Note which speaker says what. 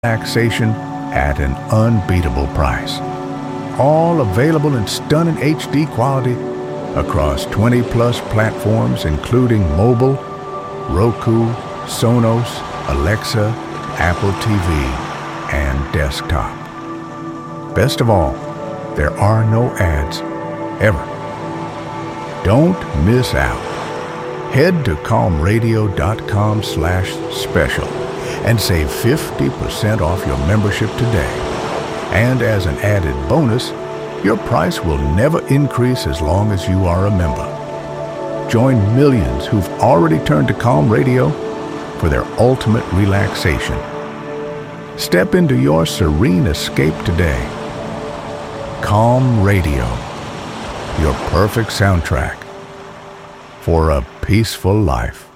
Speaker 1: relaxation at an unbeatable price. All available in stunning HD quality across 20 plus platforms including mobile, Roku, Sonos, Alexa, Apple TV, and desktop. Best of all, there are no ads, ever. Don't miss out. Head to calmradio.com/special and save 50% off your membership today. And as an added bonus, your price will never increase as long as you are a member. Join millions who've already turned to Calm Radio for their ultimate relaxation. Step into your serene escape today. Calm Radio, your perfect soundtrack for a peaceful life.